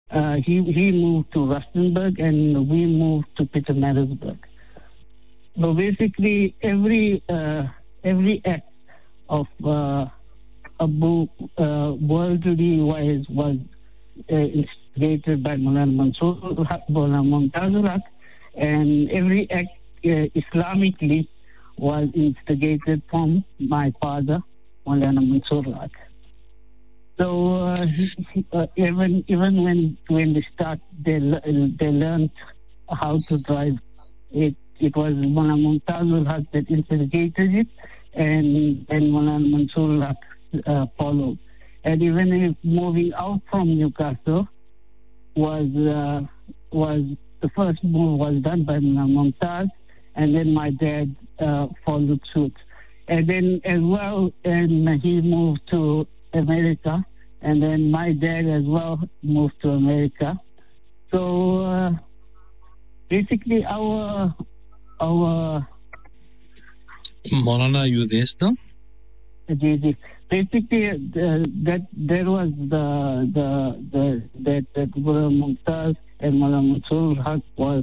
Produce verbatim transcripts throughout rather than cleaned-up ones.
uh, he he moved to Rustenburg and we moved to Pietermaritzburg. So basically, every uh, every act of uh, Abu uh, worldly wise was uh, instigated by Maulana Mansur Haq, Maulana Mumtazul Haq, and every act uh, Islamically was instigated from my father, Maulana Mansur Haq. So uh, he, he, uh, even even when when they start, they they learned how to drive. It it was Maulana Mumtazul Haq that instigated it, and and Maulana Mansur Haq uh, followed. And even if moving out from Newcastle was uh, was the first move was done by Maulana Mumtaz, and then my dad uh, followed suit. And then as well, and he moved to America, and then my dad as well moved to America. So uh, basically, our our Maulana, are you there still? Basically, uh, that there was the the the that that Guru Mumtaz and Maulana Mansur Haq was.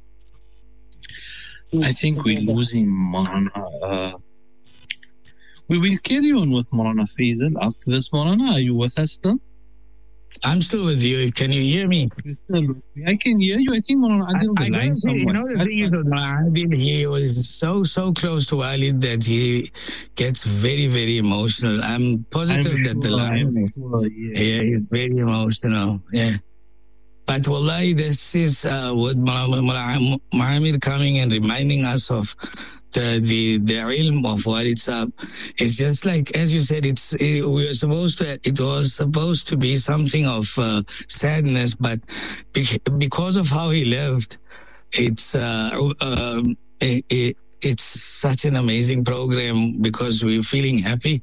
I think we're losing Maulana. Uh, we will carry on with Maulana Faisal after this. Maulana, are you with us still? I'm still with you. Can you hear me? I can hear you. I think Maulana Adil the line somewhere. You know the thing is that Adil, he was so, so close to Walid that he gets very, very emotional. I'm positive I'm that sure, the line is sure, yeah. yeah, he's very emotional. Yeah. But wallahi, this is uh, what Muhammad coming and reminding us of the the the ilm of Walid Saab. It's just like, as you said, it's it, we were supposed to. It was supposed to be something of uh, sadness, but because of how he lived, it's uh, uh, it, it, it's such an amazing program because we're feeling happy.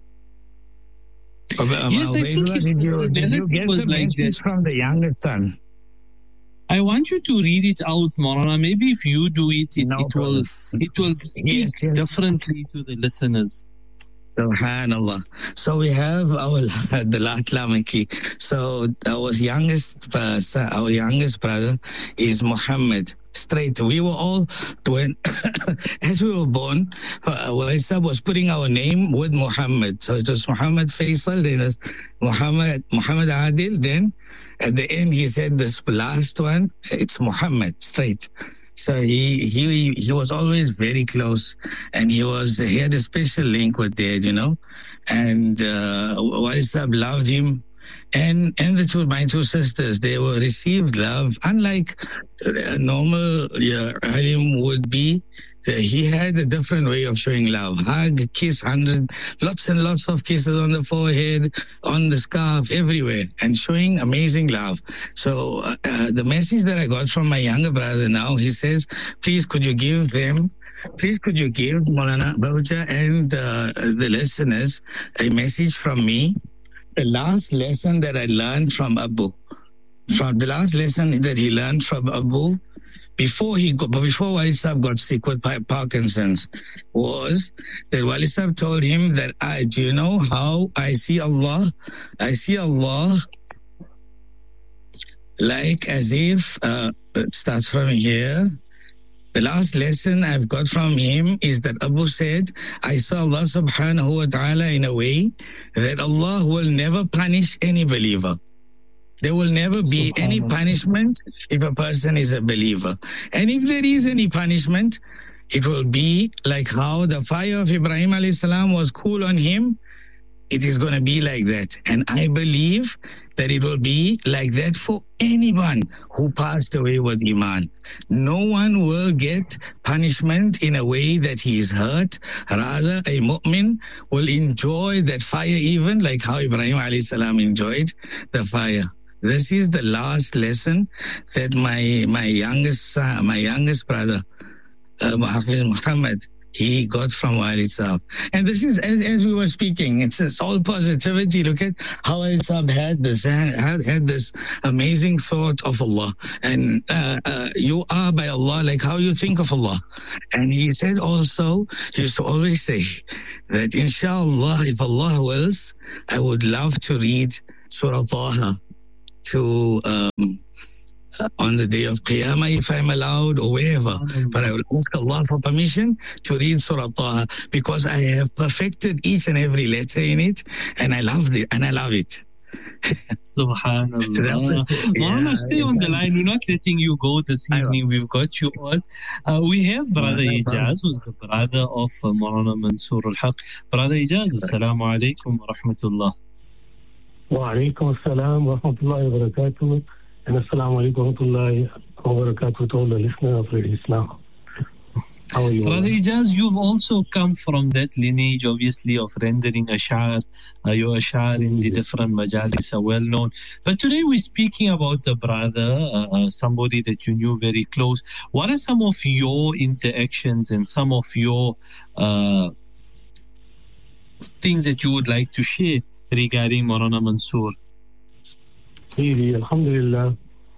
Yes, I think it's did you, did you get some like message from the youngest son? I want you to read it out, Maulana. Maybe if you do it, it, no it will it will yes, speak yes. differently to the listeners. Subhanallah. So we have our the Latlamaki. So our youngest uh, our youngest brother is Muhammad. Straight. We were all when as we were born, uh, Waisa was putting our name with Muhammad. So it was Muhammad Faisal, then it was Muhammad Muhammad Adil. Then at the end he said this last one, it's Muhammad straight. So he he he was always very close, and he was he had a special link with Dad, you know, and uh, Waisa loved him. And and the two my two sisters, they were received love, unlike a normal yeah, alim would be. He had a different way of showing love. Hug, kiss, hundred, lots and lots of kisses on the forehead, on the scarf, everywhere, and showing amazing love. So uh, uh, the message that I got from my younger brother now, he says, please could you give them Please could you give Maulana Bahuja and uh, the listeners a message from me? The last lesson that I learned from Abu, from the last lesson that he learned from Abu, before he got, before Wali Saab got sick with Parkinson's, was that Wali Saab told him that I, do you know how I see Allah? I see Allah like as if, uh, it starts from here. The last lesson I've got from him is that Abu said, I saw Allah subhanahu wa ta'ala in a way that Allah will never punish any believer. There will never be any punishment if a person is a believer. And if there is any punishment, it will be like how the fire of Ibrahim alayhi salam was cool on him. It is going to be like that. And I believe that it will be like that for anyone who passed away with Iman. No one will get punishment in a way that he is hurt. Rather, a mu'min will enjoy that fire even like how Ibrahim alayhi salam enjoyed the fire. This is the last lesson that my my youngest son, my youngest brother, uh, Muhammad, he got from Walid Saab. And this is, as, as we were speaking, it's, it's all positivity. Look at how Walid Saab had this, had, had this amazing thought of Allah. And uh, uh, you are by Allah like how you think of Allah. And he said also, he used to always say that inshallah, if Allah wills, I would love to read Surah Taha to uh, on the day of Qiyamah if I'm allowed or wherever. But I will ask Allah for permission to read Surah Taha because I have perfected each and every letter in it, and I love it. And I love it. Subhanallah. Maulana, yeah, stay on the line. We're not letting you go this evening. We've got you on. Uh, we have Brother Ijaz, who's the brother of uh, Maulana Mansoor al-Haq. Brother Ijaz, assalamu alaikum wa rahmatullah. Wa alaikum assalam wa rahmatullahi wa barakatuh. And assalamu alaikum wa rahmatullahi wa barakatuh to all the listeners of Radio Islam. How are you? Brother Ijaz, you've also come from that lineage, obviously, of rendering ash'ar. Uh, your ash'ar in the different majalis are well known. But today we're speaking about a brother, uh, uh, somebody that you knew very close. What are some of your interactions and some of your uh, things that you would like to share regarding Maulana Mansoor? Really, alhamdulillah.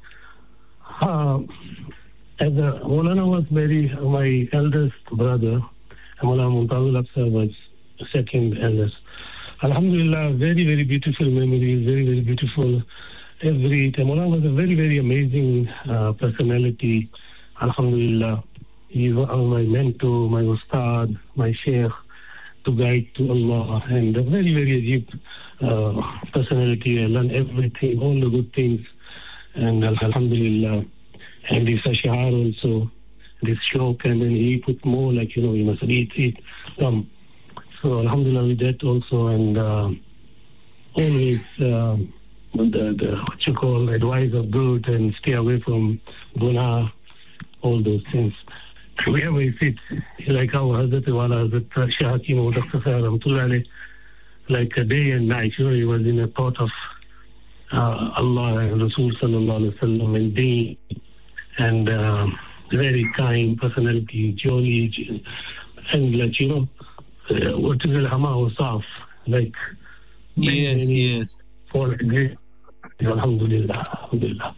Uh, As a, Maulana was very, my eldest brother, Maulana Muntazil Aqsa was second eldest. Alhamdulillah, very, very beautiful memories, very, very beautiful. Every time, Maulana was a very, very amazing uh, personality. Alhamdulillah, he was my mentor, my ustad, my sheikh, to guide to Allah, and a very, very deep uh, personality. I learned everything, all the good things, and alhamdulillah. And this ash'ar also, this shlok, and then he put more like, you know, you must read it, come. So alhamdulillah with that also, and uh, always uh, the, the, what you call, advice of good and stay away from guna, all those things. Wherever he sits, like our Hazrat Wala, Hazrat Shah Hakim, Doctor Sahib Rahmatullah, like a day and night, you know, he was in a thought of uh, Allah and Rasul Sallallahu Alaihi Wasallam and day. And uh, very kind personality, jolly, and like, you know, uh, what is it, Hama or Saf, like, yes, many, yes. For great, alhamdulillah, alhamdulillah.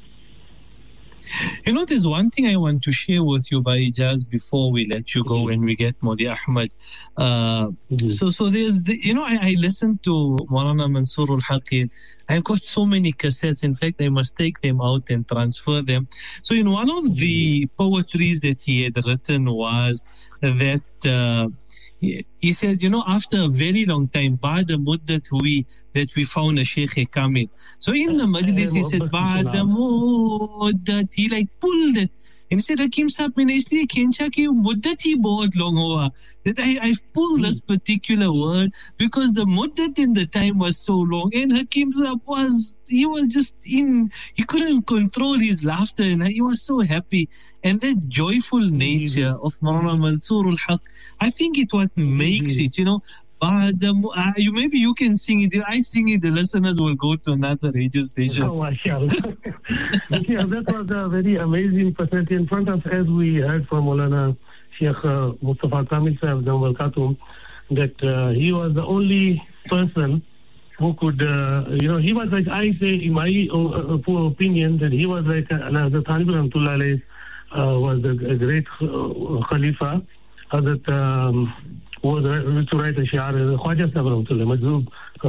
You know, there's one thing I want to share with you, by Ijaz, before we let you go, mm-hmm. when we get Modi Ahmed. Uh, mm-hmm. So, so there's, the, you know, I, I listened to Maulana Mansoor al-Haq. I've got so many cassettes. In fact, I must take them out and transfer them. So, in one of mm-hmm. the poetry that he had written was that uh, he, he said, you know, after a very long time, Ba'da muddat we that we found a Sheikh Kamil. So in the majlis, he said, Ba'da muddat, he like pulled it. And he said, Hakim Sahib, maine isliye khencha ki muddat hi bahut long hua. That I, I've pulled this particular word because the muddat in the time was so long. And Hakim Sahib was, he was just in, he couldn't control his laughter and he was so happy. And that joyful nature of Maulana Mansoor al-Haq, I think it's what makes it, you know. Uh, the, uh, you maybe you can sing it. I sing it. The listeners will go to another radio station. Oh, mashallah. Yeah, that was a very amazing personality in front of, as we heard from Maulana Sheikh uh, Mustafa Kamil Sahib that uh, he was the only person who could, uh, you know, he was like, I say in my uh, opinion that he was like uh, the Thanibul Rahmatullah uh, was a, a great uh, Khalifa. Hazrat um, was to write a shi'ar, Khwaja Sahib Rahmatullah, Majzoob.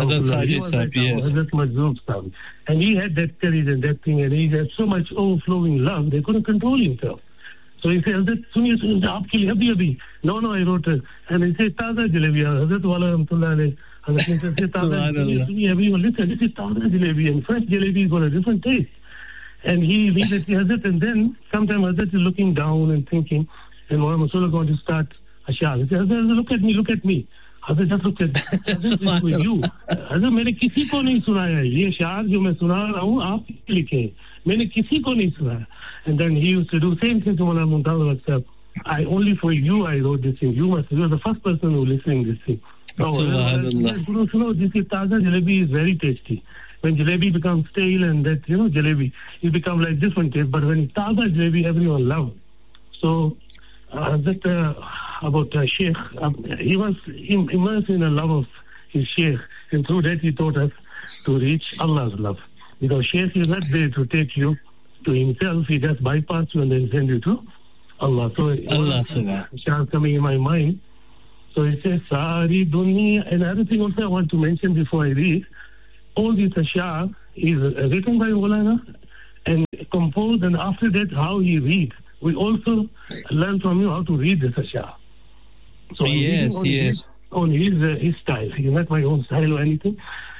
Hazrat Majzoob Sahib. And he had that courage and that thing, and he had so much overflowing love, they couldn't control himself. So he said, Hazrat, suniye, suniye, aapke liye, abhi, abhi. No, no, I wrote it. And he said, Taza Jalebi, Hazrat Wala Rahmatullah alayhi. Hazrat said, Taza Jalebi, suniye, everyone, listen, this is Taza Jalebi, and fresh Jalebi has got a different taste. And he immediately Hazrat, and then sometime Hazrat is looking down and thinking, and Maulana Mansoor is going to start a shah. He said, look at me, look at me. Hazrat, just look at me. Hazrat, this is for you. Hazrat, मैंने किसी को नहीं सुनाया है. ये शार जो मैं सुना रहा हूँ, आप लिखे. मैंने किसी को नहीं सुनाया. And then he used to do same thing to Maulana Muntazil Aqsa. I only for you I wrote this thing. You must. You are the first person who listening this thing. Oh, Guru, you know, this is Taza Jalebi is very tasty. When jalebi becomes stale and that, you know, jalebi, it becomes like different taste. But when it's Taza Jalebi, everyone loves. So, uh, that uh, about uh, Sheikh, uh, he was immersed in the love of his Sheikh, and through that he taught us to reach Allah's love. Because Sheikh is not there to take you to himself, he just bypass you and then send you to Allah. So, Allah, Shah coming in my mind. So it says, Sari Dunya. Another thing also I want to mention before I read, all this Ashar is written by Maulana and compose, and after that, how he reads. We also learn from you how to read this Ashya. So I'm yes, on yes. His, on his, uh, his style. It's not my own style or anything.